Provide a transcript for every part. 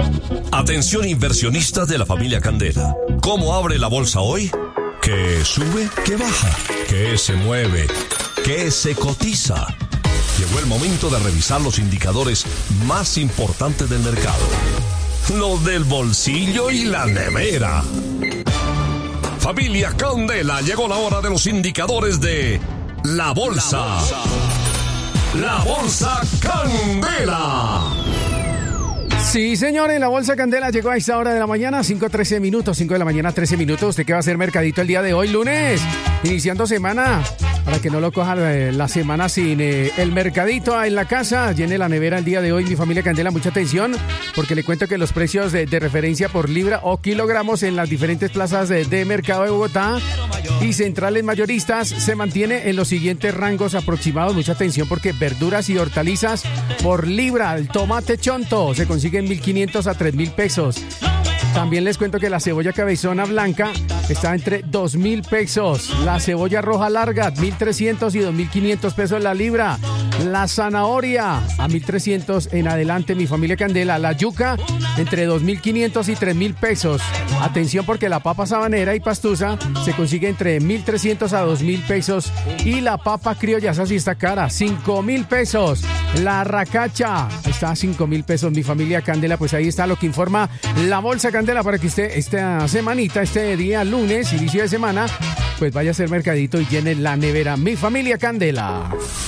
Atención inversionistas de la familia Candela. ¿Cómo abre la bolsa hoy? ¿Qué sube? ¿Qué baja? ¿Qué se mueve? ¿Qué se cotiza? Llegó el momento de revisar los indicadores más importantes del mercado. Los del bolsillo y la nevera. Familia Candela, llegó la hora de los indicadores de la bolsa. La bolsa Candela. Sí, señores, la Bolsa Candela llegó a esta hora de la mañana, 5:13 minutos, 5 de la mañana, 13 minutos. ¿Usted qué va a hacer mercadito el día de hoy, lunes? Iniciando semana, para que no lo coja la semana sin el mercadito en la casa. Llene la nevera el día de hoy, mi familia Candela, mucha atención, porque le cuento que los precios de referencia por libra o kilogramos en las diferentes plazas de mercado de Bogotá y centrales mayoristas se mantiene en los siguientes rangos aproximados. Mucha atención, porque verduras y hortalizas por libra, el tomate chonto se consigue en 1.500 a 3.000 pesos. También les cuento que la cebolla cabezona blanca está entre 2.000 pesos. La cebolla roja larga, 1.300 y 2.500 pesos la libra. La zanahoria a 1.300 en adelante, mi familia Candela. La yuca entre 2.500 y 3.000 pesos. Atención, porque la papa sabanera y pastusa se consigue entre 1.300 a 2.000 pesos. Y la papa criolla, esa sí está cara, 5.000 pesos. La racacha está a 5.000 pesos, mi familia Candela. Pues ahí está lo que informa la Bolsa Candela, para que usted esta semanita, este día lunes, inicio de semana, pues vaya a hacer mercadito y llene la nevera, mi familia Candela.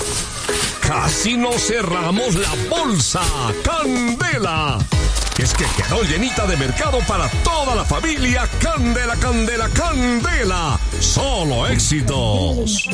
Casi nos cerramos la Bolsa Candela. Es que quedó llenita de mercado para toda la familia Candela, Candela, Candela. Solo éxitos.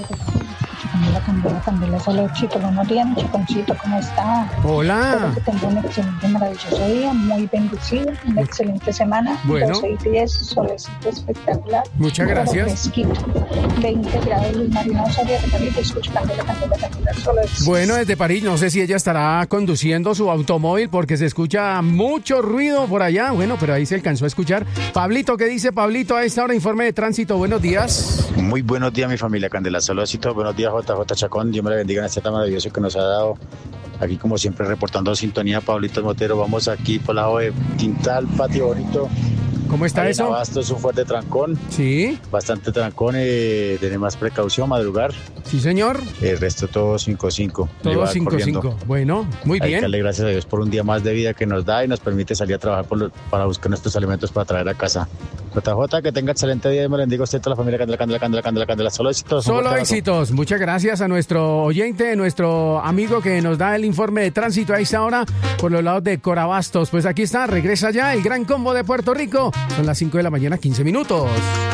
Candela, solo éxito. Buenos días, mi Chaconcito, ¿cómo está? Hola. Espero que tenga un excelente, maravilloso día, muy bendecido, una excelente semana. Bueno. 12 y 10, solecito espectacular. Muchas gracias. Fresquito, 20 grados, Luz Marina Osorio, de París, escucho Candela, solo éxito. Bueno, desde París, no sé si ella estará conduciendo su automóvil, porque se escucha mucho ruido por allá. Bueno, pero ahí se alcanzó a escuchar. Pablito, ¿qué dice Pablito a esta hora? Informe de tránsito, buenos días. Muy buenos días, mi familia Candela, solo éxito. Buenos días, JJ Chacón, Dios me la bendiga en este tan maravilloso que nos ha dado. Aquí, como siempre, reportando sintonía, Pablito Motero. Vamos aquí por el lado de Quintal, Patio Bonito. ¿Cómo está ahí eso? En Abasto es un fuerte trancón. Sí. Bastante trancón, tener más precaución, madrugar. Sí, señor. El resto todo 5-5. Todo 5-5. Bueno, muy bien. Hay que darle gracias a Dios por un día más de vida que nos da y nos permite salir a trabajar para buscar nuestros alimentos para traer a casa. JJ, que tenga excelente día y me bendiga usted, toda la familia Candela. Solo éxitos. Solo éxitos. Muchas gracias a nuestro oyente, nuestro amigo que nos da el informe de tránsito a esta hora por los lados de Corabastos. Pues aquí está, regresa ya el gran combo de Puerto Rico. Son las 5 de la mañana, 15 minutos.